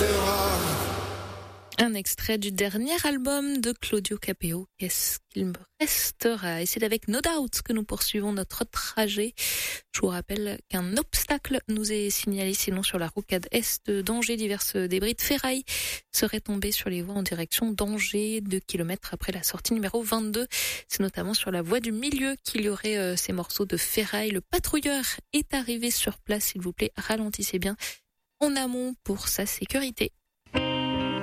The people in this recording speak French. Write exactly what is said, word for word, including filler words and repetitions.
Un extrait du dernier album de Claudio Capéo, Qu'est-ce qu'il me restera? Et c'est avec No Doubt que nous poursuivons notre trajet. Je vous rappelle qu'un obstacle nous est signalé, sinon sur la rocade est d'Angers, diverses débris de ferraille seraient tombés sur les voies en direction d'Angers, deux kilomètres après la sortie numéro vingt-deux. C'est notamment sur la voie du milieu qu'il y aurait euh, ces morceaux de ferraille. Le patrouilleur est arrivé sur place, s'il vous plaît, ralentissez bien en amont pour sa sécurité.